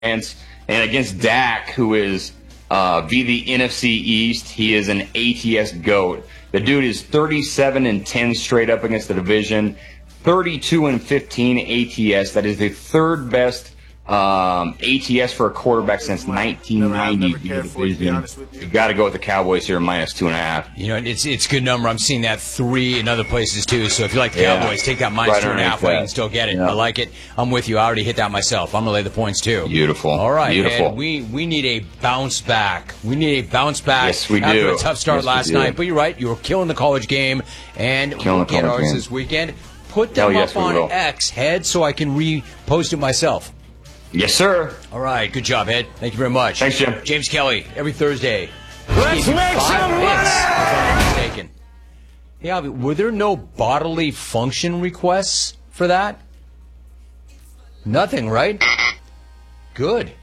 And against Dak, who is via the NFC East, he is an ATS GOAT. The dude is 37-10 straight up against the division, 32-15 ATS. That is the third best ATS for a quarterback since 1990. You got to go with the Cowboys here, -2.5. You know, it's a good number. I'm seeing that 3 in other places too. So if you like the Cowboys, take that -2.5 where you can still get it. I like it. I'm with you. I already hit that myself. I'm gonna lay the points too. Beautiful. All right, beautiful. Ed, we need a bounce back. We need a bounce back. Yes, we after do. a tough start last night. But you're right. You were killing the college game, and we'll get ours this weekend. Put them up on X, Head, so I can repost it myself. Yes, sir. All right, good job, Ed. Thank you very much. Thanks, Jim. James Kelly, every Thursday. Let's make some money! If I'm not mistaken. Yeah, were there no bodily function requests for that? Nothing, right? Good.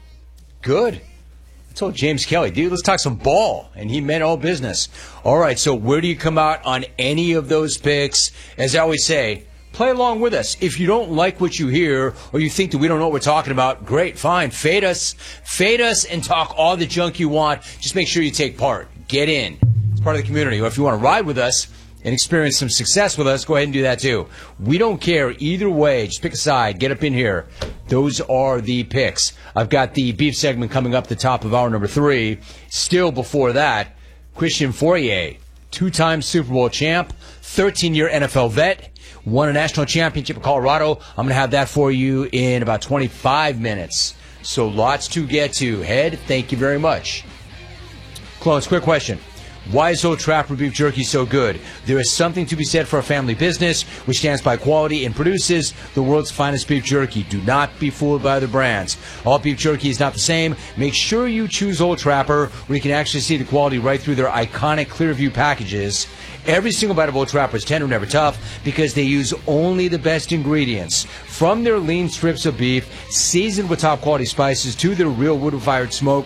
I told James Kelly, dude, let's talk some ball. And he meant all business. All right, so where do you come out on any of those picks? As I always say, play along with us. If you don't like what you hear or you think that we don't know what we're talking about, great, fine. Fade us and talk all the junk you want. Just make sure you take part. Get in. It's part of the community. Or if you want to ride with us and experience some success with us, go ahead and do that too. We don't care either way. Just pick a side. Get up in here. Those are the picks. I've got the beef segment coming up at the top of hour number 3. Still before that, Christian Fourier, 2-time Super Bowl champ, 13-year NFL vet, won a national championship in Colorado. I'm going to have that for you in about 25 minutes. So lots to get to. Head, thank you very much. Clones, quick question. Why is Old Trapper Beef Jerky so good? There is something to be said for a family business which stands by quality and produces the world's finest beef jerky. Do not be fooled by the brands. All beef jerky is not the same. Make sure you choose Old Trapper, where you can actually see the quality right through their iconic Clearview packages. Every single bite of Old Trapper is tender, never tough, because they use only the best ingredients. From their lean strips of beef, seasoned with top quality spices, to their real wood-fired smoke,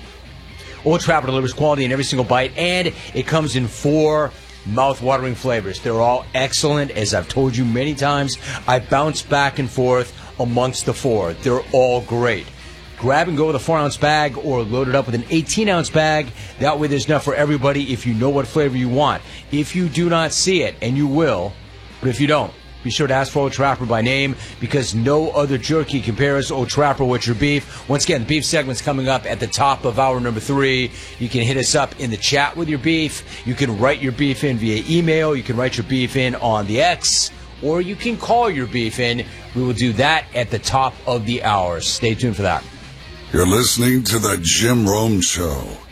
Old Trapper delivers quality in every single bite, and it comes in 4 mouth-watering flavors. They're all excellent. As I've told you many times, I bounce back and forth amongst the 4. They're all great. Grab and go with a 4-ounce bag or load it up with an 18-ounce bag. That way there's enough for everybody if you know what flavor you want. If you do not see it, and you will, but if you don't, be sure to ask for Old Trapper by name, because no other jerky compares Old Trapper with your beef. Once again, the beef segment's coming up at the top of hour number 3. You can hit us up in the chat with your beef. You can write your beef in via email. You can write your beef in on the X, or you can call your beef in. We will do that at the top of the hour. Stay tuned for that. You're listening to The Jim Rome Show.